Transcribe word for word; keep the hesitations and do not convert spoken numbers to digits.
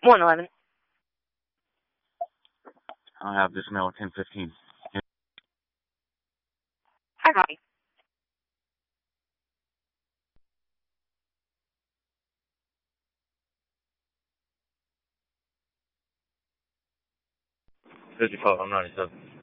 one eleven. I'll have this mail at ten fifteen. I copy. fifty-five, I'm ninety-seven.